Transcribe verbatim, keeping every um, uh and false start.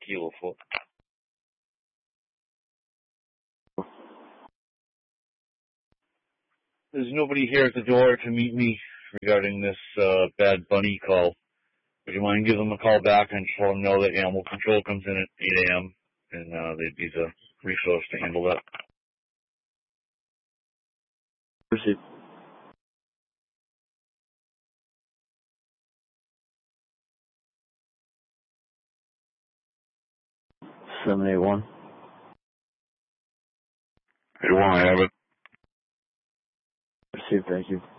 Kilo four. There's nobody here at the door to meet me regarding this uh, bad bunny call. Would you mind giving them a call back and just let them know that animal control comes in at eight a.m. and uh, they'd be the resource to handle that? Proceed. seven eight one. eight one, I have it. Proceed, thank you.